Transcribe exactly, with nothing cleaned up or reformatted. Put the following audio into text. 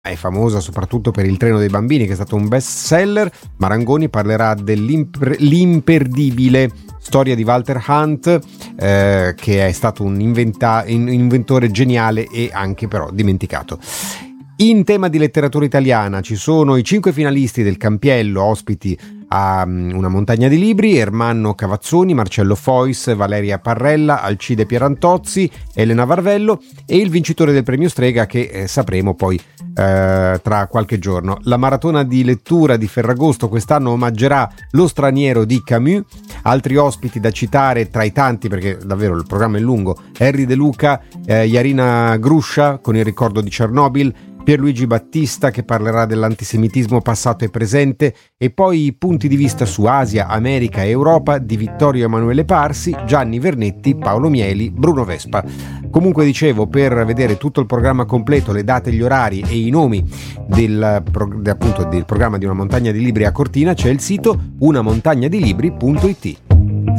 è famosa soprattutto per Il treno dei bambini, che è stato un best seller. Marangoni parlerà dell'imperdibile storia di Walter Hunt, eh, che è stato un, inventa- un inventore geniale e anche però dimenticato. In tema di letteratura italiana ci sono i cinque finalisti del Campiello, ospiti a Una montagna di libri: Ermanno Cavazzoni, Marcello Fois, Valeria Parrella, Alcide Pierantozzi, Elena Varvello, e il vincitore del premio Strega, che eh, sapremo poi eh, tra qualche giorno. La maratona di lettura di Ferragosto quest'anno omaggerà Lo straniero di Camus. Altri ospiti da citare tra i tanti, perché davvero il programma è lungo: Henry De Luca, eh, Jarina Gruscia con Il ricordo di Chernobyl, Pierluigi Battista che parlerà dell'antisemitismo passato e presente, e poi i punti di vista su Asia, America e Europa di Vittorio Emanuele Parsi, Gianni Vernetti, Paolo Mieli, Bruno Vespa. Comunque dicevo, per vedere tutto il programma completo, le date, gli orari e i nomi del, appunto, del programma di Una montagna di libri a Cortina, c'è il sito una montagna di libri punto it.